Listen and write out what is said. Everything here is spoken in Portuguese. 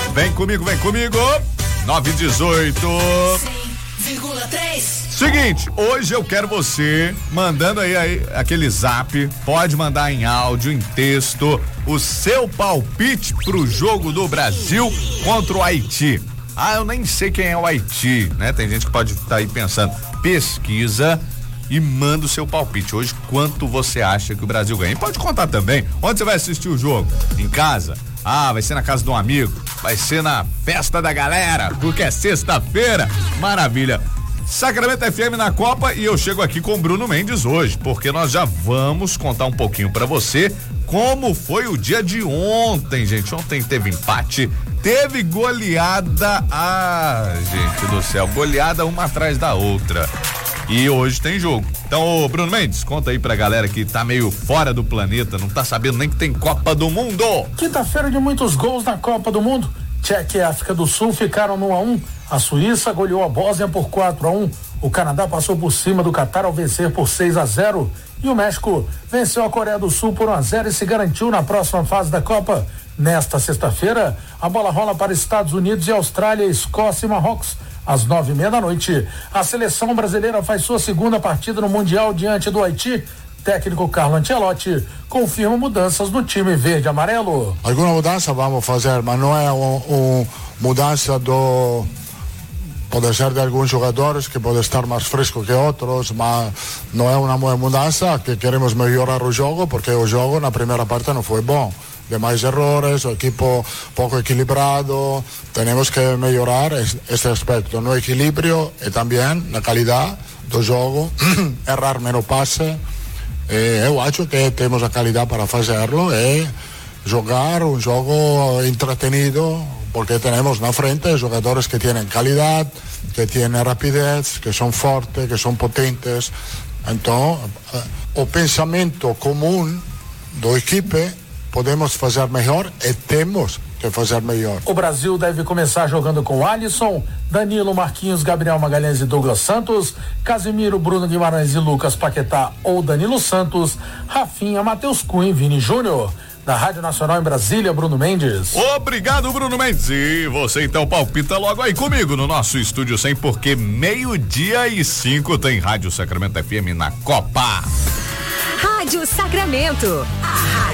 Vem comigo. 918. 100,3. Seguinte, hoje eu quero você mandando aí aquele zap, pode mandar em áudio, em texto, o seu palpite pro jogo do Brasil contra o Haiti. Eu nem sei quem é o Haiti, né? Tem gente que pode estar aí pensando. Pesquisa e manda o seu palpite. Hoje, quanto você acha que o Brasil ganha? E pode contar também, onde você vai assistir o jogo? Em casa? Vai ser na casa de um amigo, vai ser na festa da galera, porque é sexta-feira. Maravilha. Sacramento FM na Copa e eu chego aqui com o Bruno Mendes hoje, porque nós já vamos contar um pouquinho pra você como foi o dia de ontem, gente. Ontem teve empate, teve goleada, gente do céu, goleada uma atrás da outra. E hoje tem jogo. Então, Bruno Mendes, conta aí pra galera que tá meio fora do planeta, não tá sabendo nem que tem Copa do Mundo. Quinta-feira de muitos gols na Copa do Mundo. Tchequia e África do Sul ficaram no 1-1. A Suíça goleou a Bósnia por 4-1. O Canadá passou por cima do Catar ao vencer por 6-0. E o México venceu a Coreia do Sul por 1-0 e se garantiu na próxima fase da Copa. Nesta sexta-feira, a bola rola para Estados Unidos e Austrália, Escócia e Marrocos. Às 9:30 da noite, a seleção brasileira faz sua segunda partida no Mundial diante do Haiti. Técnico Carlo Ancelotti confirma mudanças no time verde-amarelo. Alguma mudança vamos fazer, mas não é mudança do... Pode ser de alguns jogadores que podem estar mais frescos que outros, mas não é uma mudança que queremos melhorar o jogo, porque o jogo na primeira parte não foi bom. Demais errores, o equipo pouco equilibrado, temos que melhorar este aspecto no equilíbrio e também na qualidade do jogo, errar menos passe. Eu acho que temos a qualidade para fazê-lo e jogar um jogo entretenido, porque temos na frente jogadores que têm qualidade, que têm rapidez, que são fortes, que são potentes. Então, o pensamento comum da equipe podemos fazer melhor e temos que fazer melhor. O Brasil deve começar jogando com Alisson, Danilo, Marquinhos, Gabriel Magalhães e Douglas Santos, Casimiro, Bruno Guimarães e Lucas Paquetá ou Danilo Santos, Rafinha, Matheus Cunha e Vini Júnior. Da Rádio Nacional em Brasília, Bruno Mendes. Obrigado, Bruno Mendes. E você então palpita logo aí comigo no nosso Estúdio 100, porque 12:05 tem Rádio Sacramento FM na Copa. Rádio Sacramento.